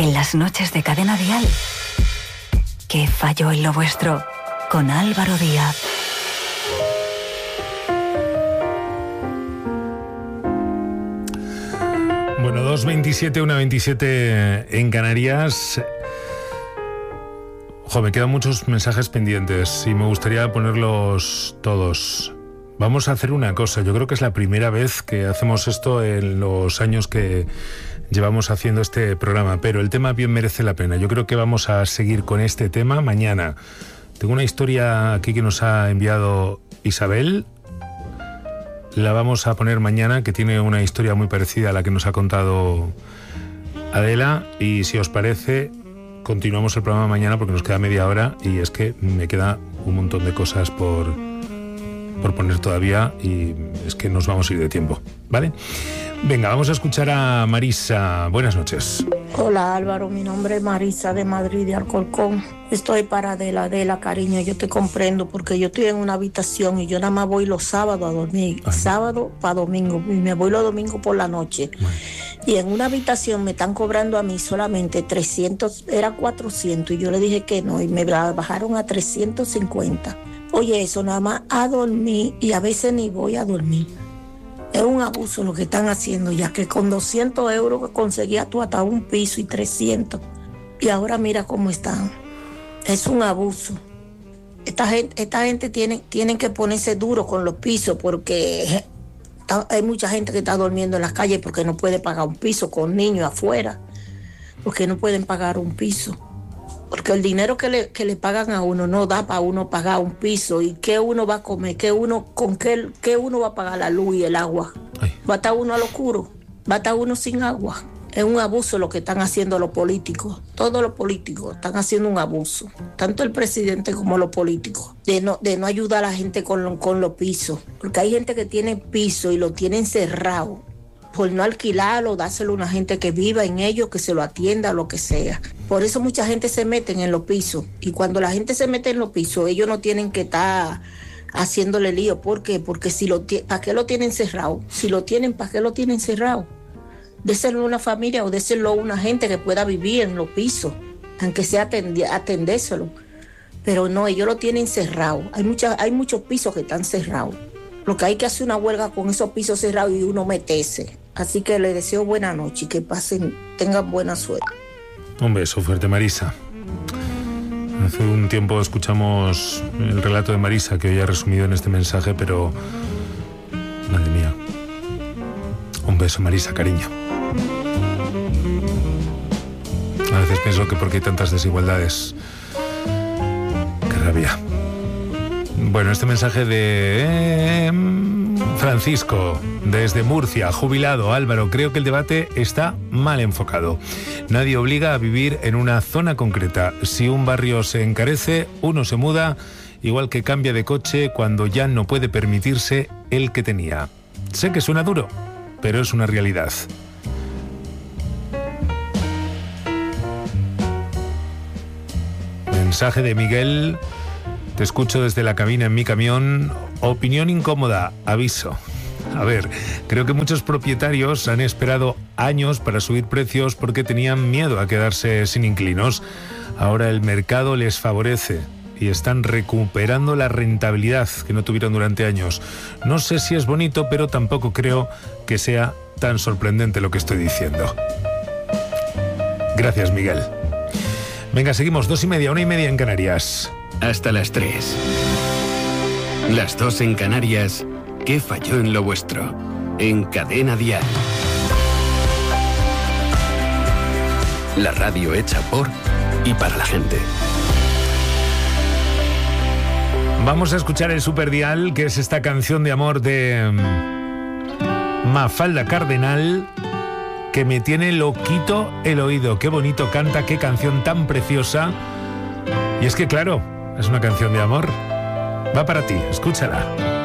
En las noches de Cadena Dial. ¿Qué falló en lo vuestro? Con Álvaro Díaz. Bueno, 2:27, 1:27 en Canarias. Me quedan muchos mensajes pendientes y me gustaría ponerlos todos. Vamos a hacer una cosa. Yo creo que es la primera vez que hacemos esto en los años que llevamos haciendo este programa, pero el tema bien merece la pena. Yo creo que vamos a seguir con este tema mañana. Tengo una historia aquí que nos ha enviado Isabel. La vamos a poner mañana, que tiene una historia muy parecida a la que nos ha contado Adela, y si os parece continuamos el programa mañana porque nos queda media hora y es que me queda un montón de cosas por poner todavía y es que nos vamos a ir de tiempo, ¿vale? Venga, vamos a escuchar a Marisa. Buenas noches. Hola Álvaro, mi nombre es Marisa de Madrid, de Alcorcón. Estoy para Adela, cariño, yo te comprendo porque yo estoy en una habitación y yo nada más voy los sábados a dormir, sábado para domingo, y me voy los domingos por la noche. Y en una habitación me están cobrando a mí solamente 300, era 400 y yo le dije que no y me bajaron a 350. Oye, eso nada más a dormir y a veces ni voy a dormir. Es un abuso lo que están haciendo, ya que con 200 euros conseguías tú hasta un piso y 300. Y ahora mira cómo están. Es un abuso. Esta gente tienen que ponerse duro con los pisos porque hay mucha gente que está durmiendo en las calles porque no puede pagar un piso, con niños afuera, porque no pueden pagar un piso. Porque el dinero que le pagan a uno no da para uno pagar un piso. ¿Y qué uno va a comer? ¿Qué uno va a pagar la luz y el agua? Ay. Va a estar uno al oscuro, va a estar uno sin agua. Es un abuso lo que están haciendo los políticos. Todos los políticos están haciendo un abuso. Tanto el presidente como los políticos. De no ayudar a la gente con los pisos. Porque hay gente que tiene piso y lo tienen cerrado. Por no alquilarlo, dárselo a una gente que viva en ellos, que se lo atienda, lo que sea. Por eso mucha gente se mete en los pisos. Y cuando la gente se mete en los pisos, ellos no tienen que estar haciéndole lío. ¿Por qué? Porque ¿para qué lo tienen cerrado? Si lo tienen, ¿para qué lo tienen cerrado? Déselo a una familia o déselo a una gente que pueda vivir en los pisos, aunque sea atendérselo. Pero no, ellos lo tienen cerrado. Hay muchos pisos que están cerrados. Lo que hay que hacer una huelga con esos pisos cerrados y uno meterse. Así que les deseo buena noche y que tengan buena suerte. Un beso fuerte, Marisa. Hace un tiempo escuchamos el relato de Marisa que hoy ha resumido en este mensaje, pero madre mía. Un beso, Marisa, cariño. A veces pienso que porque hay tantas desigualdades. Qué rabia. Bueno, este mensaje de Francisco, desde Murcia, jubilado. Álvaro, creo que el debate está mal enfocado. Nadie obliga a vivir en una zona concreta. Si un barrio se encarece, uno se muda, igual que cambia de coche cuando ya no puede permitirse el que tenía. Sé que suena duro, pero es una realidad. Mensaje de Miguel. Te escucho desde la cabina en mi camión. Opinión incómoda, aviso. A ver, creo que muchos propietarios han esperado años para subir precios porque tenían miedo a quedarse sin inquilinos. Ahora el mercado les favorece y están recuperando la rentabilidad que no tuvieron durante años. No sé si es bonito, pero tampoco creo que sea tan sorprendente lo que estoy diciendo. Gracias, Miguel. Venga, seguimos, 2:30, 1:30 en Canarias. Hasta las 3. Las 2 en Canarias. ¿Qué falló en lo vuestro? En Cadena Dial. La radio hecha por y para la gente. Vamos a escuchar el Superdial, que es esta canción de amor de Mafalda Cardenal, que me tiene loquito el oído. Qué bonito canta, qué canción tan preciosa. Y es que claro, es una canción de amor. Va para ti, escúchala.